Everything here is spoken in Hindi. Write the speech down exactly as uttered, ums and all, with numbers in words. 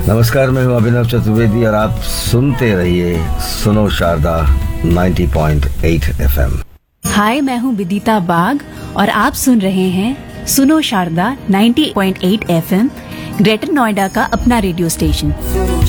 नमस्कार, मैं हूं अभिनव चतुर्वेदी और आप सुनते रहिए सुनो शारदा नब्बे पॉइंट आठ एफएम। हाय, मैं हूं विदिता बाग और आप सुन रहे हैं सुनो शारदा नब्बे पॉइंट आठ एफएम, ग्रेटर नोएडा का अपना रेडियो स्टेशन।